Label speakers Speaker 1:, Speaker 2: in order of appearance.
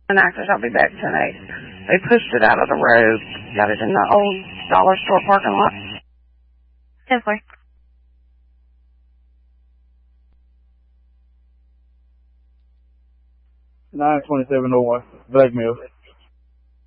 Speaker 1: And actors, I'll be back tonight. They pushed it out of the road. Got it in the old dollar store parking lot.
Speaker 2: 10-4.
Speaker 3: 927 North, Black Mills.